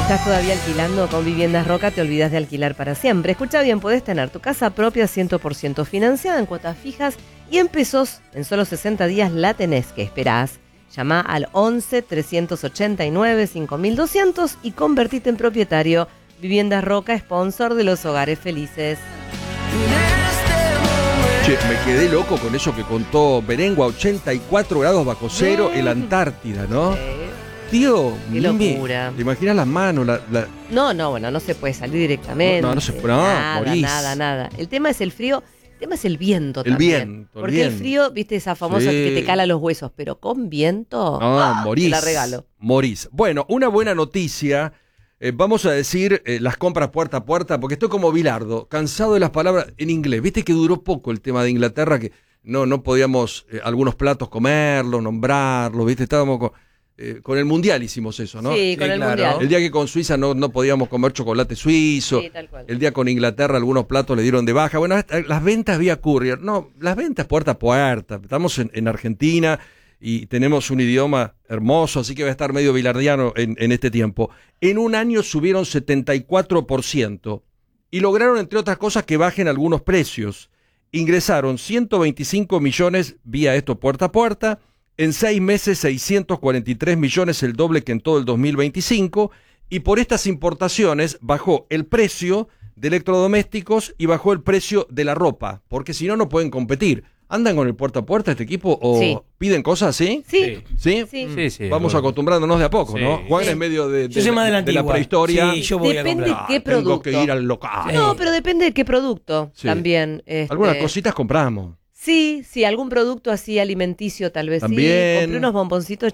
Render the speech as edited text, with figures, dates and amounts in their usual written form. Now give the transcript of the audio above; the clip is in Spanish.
estás todavía alquilando con Viviendas Roca, te olvidas de alquilar para siempre. Escucha bien, podés tener tu casa propia 100% financiada en cuotas fijas y en pesos. En solo 60 días la tenés. ¿Qué esperás? Llama al 11 389 5200 y convertite en propietario. Viviendas Roca, sponsor de los hogares felices. Che, me quedé loco con eso que contó Berengua, 84 grados bajo cero en la Antártida, ¿no? Tío, qué locura. ¿Te imaginas las manos? No, bueno, no se puede salir directamente. No se puede, morís. Nada. El tema es el frío, el tema es el viento también. El viento. Porque el frío, viste, esa famosa que te cala los huesos, pero con viento, morís. te la regalo. Morís. Bueno, una buena noticia, vamos a decir las compras puerta a puerta, porque estoy como Bilardo, cansado de las palabras en inglés. Viste que duró poco el tema de Inglaterra, que no podíamos algunos platos comerlos, nombrarlos, viste, estábamos con el Mundial hicimos eso, ¿no? Sí, con el Mundial. El día que con Suiza no podíamos comer chocolate suizo. Sí, tal cual. El día con Inglaterra algunos platos le dieron de baja. Bueno, las ventas vía courier. No, las ventas puerta a puerta. Estamos en Argentina y tenemos un idioma hermoso, así que va a estar medio bilardiano en este tiempo. En un año subieron 74% y lograron, entre otras cosas, que bajen algunos precios. Ingresaron 125 millones vía esto puerta a puerta. En 6 meses, 643 millones, el doble que en todo el 2025. Y por estas importaciones bajó el precio de electrodomésticos y bajó el precio de la ropa. Porque si no, no pueden competir. ¿Andan con el puerta a puerta este equipo o piden cosas así? Sí. ¿Sí? Vamos acostumbrándonos de a poco, ¿no? Juan es medio de la prehistoria. Sí, yo voy depende de qué producto. Tengo que ir al local. No, pero depende de qué producto también. Algunas cositas compramos. Sí, algún producto así alimenticio tal vez. También. Sí, compré unos bomboncitos